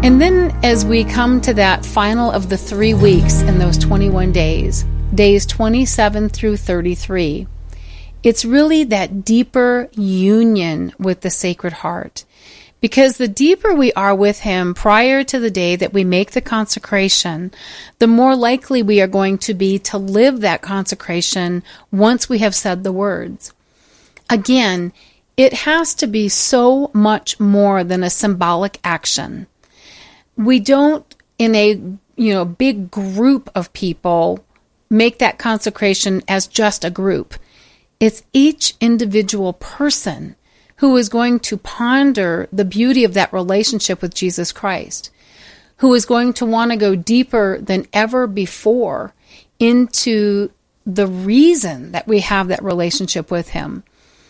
And then as we come to that final of the 3 weeks in those 21 days, days 27 through 33, it's really that deeper union with the Sacred Heart. Because the deeper we are with Him prior to the day that we make the consecration, the more likely we are going to be to live that consecration once we have said the words. Again, it has to be so much more than a symbolic action. We don't, in a big group of people, make that consecration as just a group. It's each individual person who is going to ponder the beauty of that relationship with Jesus Christ, who is going to want to go deeper than ever before into the reason that we have that relationship with Him.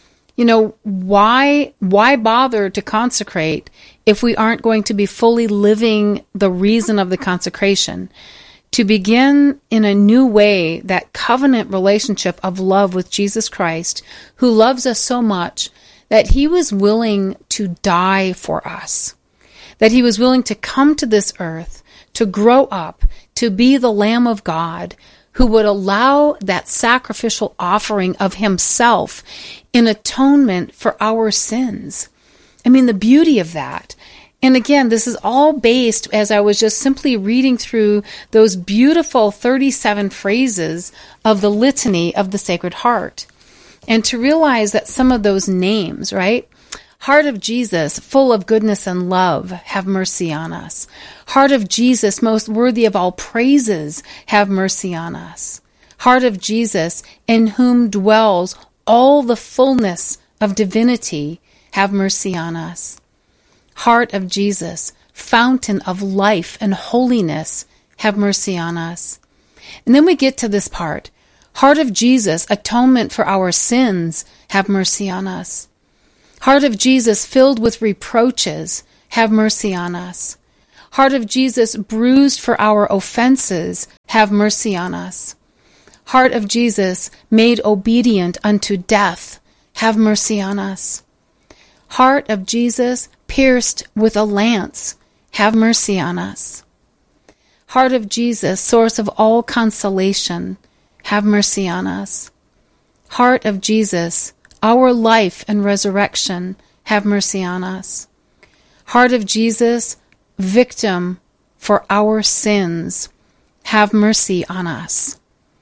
Why bother to consecrate if we aren't going to be fully living the reason of the consecration? To begin in a new way that covenant relationship of love with Jesus Christ, who loves us so much that He was willing to die for us, that He was willing to come to this earth, to grow up, to be the Lamb of God, who would allow that sacrificial offering of Himself in atonement for our sins. I mean, the beauty of that. And again, this is all based, as I was just simply reading through those beautiful 37 phrases of the Litany of the Sacred Heart. And to realize that some of those names, right? Heart of Jesus, full of goodness and love, have mercy on us. Heart of Jesus, most worthy of all praises, have mercy on us. Heart of Jesus, in whom dwells all the fullness of divinity, have mercy on us. Heart of Jesus, fountain of life and holiness, have mercy on us. And then we get to this part. Heart of Jesus, atonement for our sins, have mercy on us. Heart of Jesus, filled with reproaches, have mercy on us. Heart of Jesus, bruised for our offenses, have mercy on us. Heart of Jesus, made obedient unto death, have mercy on us. Heart of Jesus, pierced with a lance, have mercy on us. Heart of Jesus, source of all consolation, have mercy on us. Heart of Jesus, our life and resurrection, have mercy on us. Heart of Jesus, victim for our sins, have mercy on us.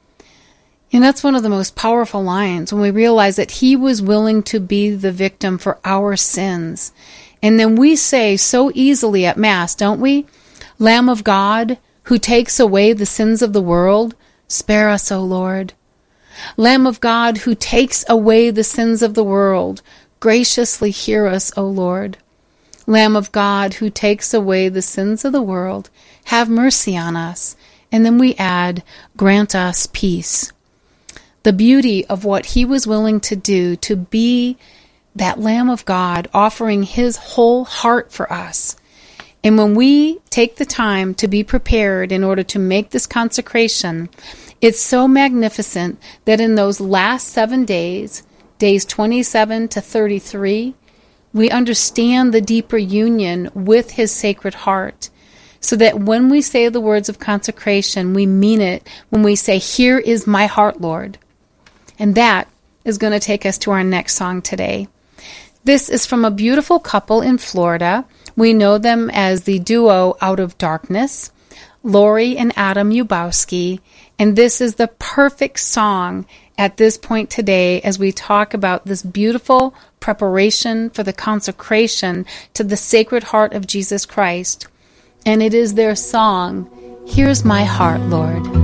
And that's one of the most powerful lines when we realize that He was willing to be the victim for our sins. And then we say so easily at Mass, don't we? Lamb of God, who takes away the sins of the world, spare us, O Lord. Lamb of God, who takes away the sins of the world, graciously hear us, O Lord. Lamb of God, who takes away the sins of the world, have mercy on us. And then we add, grant us peace. The beauty of what He was willing to do, to be that Lamb of God, offering His whole heart for us. And when we take the time to be prepared in order to make this consecration, it's so magnificent that in those last 7 days, days 27 to 33, we understand the deeper union with His Sacred Heart, so that when we say the words of consecration, we mean it when we say, "Here is my heart, Lord." And that is going to take us to our next song today. This is from a beautiful couple in Florida. We know them as the duo Out of Darkness, Lori and Adam Yubowski, and this is the perfect song at this point today as we talk about this beautiful preparation for the consecration to the Sacred Heart of Jesus Christ. And it is their song, "Here's My Heart, Lord."